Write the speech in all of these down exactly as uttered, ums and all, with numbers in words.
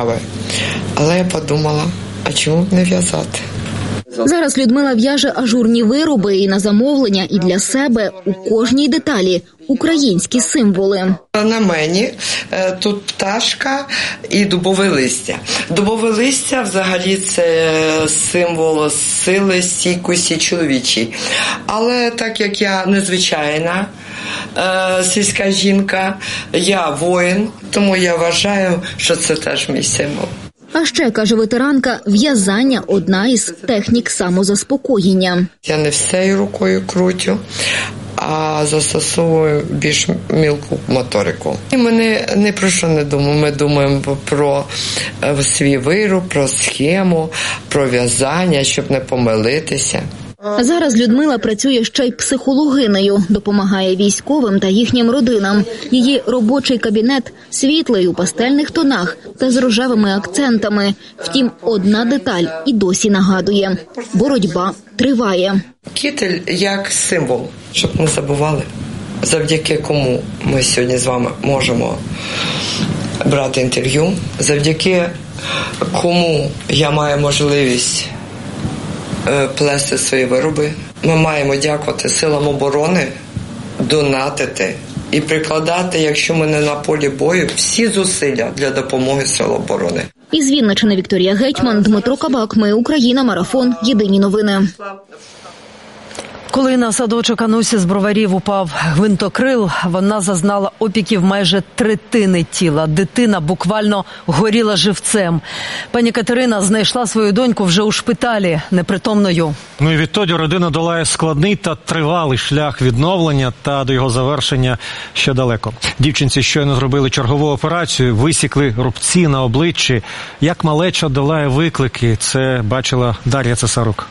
цікаве. Але я подумала, а чому б не в'язати? Зараз Людмила в'яже ажурні вироби і на замовлення, і для себе у кожній деталі українські символи. На мені тут пташка і дубове листя. Дубове листя взагалі це символ сили, стійкості чоловічій. Але так як я незвичайна сільська жінка, я воїн, тому я вважаю, що це теж мій символ. А ще, каже ветеранка, в'язання – одна із технік самозаспокоєння. Я не всією рукою крутю, а застосовую більш мілку моторику. І ми не, не про що не думаємо. Ми думаємо про свій вироб, про схему, про в'язання, щоб не помилитися. Зараз Людмила працює ще й психологинею, допомагає військовим та їхнім родинам. Її робочий кабінет світлий у пастельних тонах та з рожевими акцентами. Втім, одна деталь і досі нагадує – боротьба триває. Кітель як символ, щоб не забували, завдяки кому ми сьогодні з вами можемо брати інтерв'ю, завдяки кому я маю можливість плести свої вироби. Ми маємо дякувати силам оборони, донатити і прикладати, якщо ми не на полі бою, всі зусилля для допомоги сил оборони. Із Вінниччини Вікторія Гетьман, Дмитро Кабак. Ми Україна. Марафон. Єдині новини. Коли на садочок Анусі з Броварів упав гвинтокрил, вона зазнала опіків майже третини тіла. Дитина буквально горіла живцем. Пані Катерина знайшла свою доньку вже у шпиталі, непритомною. Ну і відтоді родина долає складний та тривалий шлях відновлення, та до його завершення ще далеко. Дівчинці щойно зробили чергову операцію, висікли рубці на обличчі. Як малеча долає виклики, це бачила Дар'я Цесарук.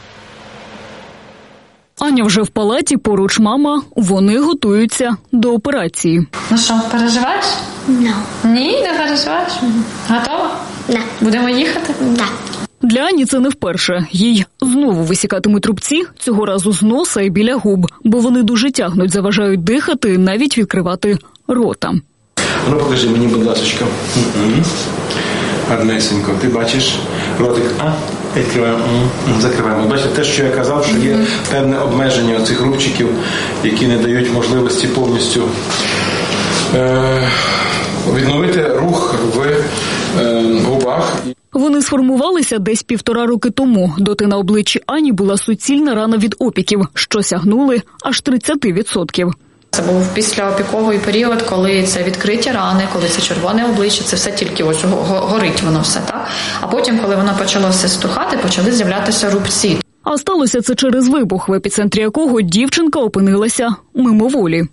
Аня вже в палаті, поруч мама, вони готуються до операції. Ну що, переживаєш? No. Ні, не переживаєш? Готова? Да. Будемо їхати? Да. Для Ані це не вперше. Їй знову висікатимуть рубці, цього разу з носа і біля губ, бо вони дуже тягнуть, заважають дихати, навіть відкривати рота. Ну, покажи мені, будь ласочка. Гарнесенько. Ти бачиш ротик? А? Відкриваємо. Закриваємо. Бачите, те, що я казав, що є певне обмеження цих рубчиків, які не дають можливості повністю е- відновити рух в е- губах. Вони сформувалися десь півтора роки тому. Доти на обличчі Ані була суцільна рана від опіків, що сягнули аж тридцять відсотків. Це був післяопіковий період, коли це відкриті рани, коли це червоне обличчя, це все тільки ось горить воно все, так? А потім, коли воно почало все стухати, почали з'являтися рубці. А сталося це через вибух, в епіцентрі якого дівчинка опинилася мимоволі.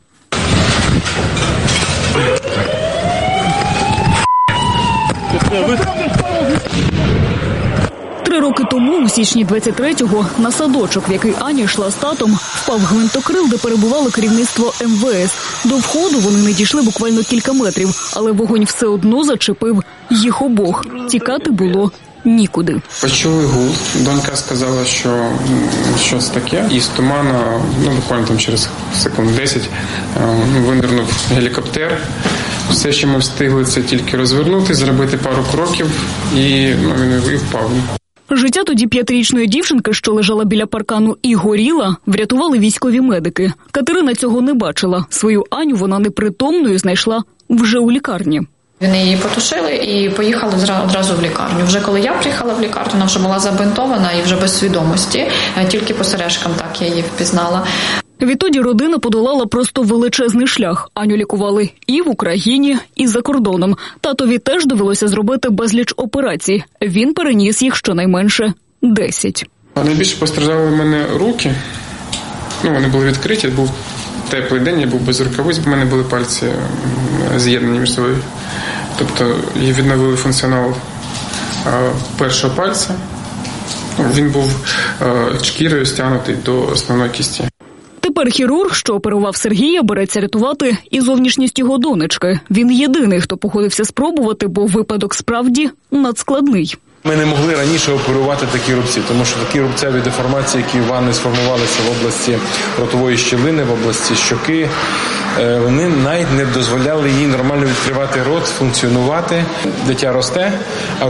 Три роки тому, у січні двадцять третього, на садочок, в який Аня йшла з татом, впав гвинтокрил, де перебувало керівництво ем ве ес. До входу вони не дійшли буквально кілька метрів, але вогонь все одно зачепив їх обох. Тікати було нікуди. Почули гул. Донька сказала, що щось таке. І з туману, ну буквально там через секунд десять, винирнув гелікоптер. Все, що ми встигли, це тільки розвернути, зробити пару кроків, і ну, він і впав. Життя тоді п'ятирічної дівчинки, що лежала біля паркану і горіла, врятували військові медики. Катерина цього не бачила. Свою Аню вона непритомною знайшла вже у лікарні. Вони її потушили і поїхали одразу в лікарню. Вже коли я приїхала в лікарню, вона вже була забинтована і вже без свідомості. Тільки по сережкам так я її впізнала. Відтоді родина подолала просто величезний шлях. Аню лікували і в Україні, і за кордоном. Татові теж довелося зробити безліч операцій. Він переніс їх щонайменше десять. Найбільше постраждали в мене руки. Ну, вони були відкриті, був теплий день, я був без рукавиць, в мене були пальці з'єднані між собою. Тобто відновили функціонал першого пальця. Він був шкірою стягнутий до основної кісті. Тепер хірург, що оперував Сергія, береться рятувати і зовнішність його донечки. Він єдиний, хто погодився спробувати, бо випадок справді надскладний. Ми не могли раніше оперувати такі рубці, тому що такі рубцеві деформації, які в Анни сформувалися в області ротової щілини, в області щоки, вони навіть не дозволяли їй нормально відкривати рот, функціонувати. Дитя росте, а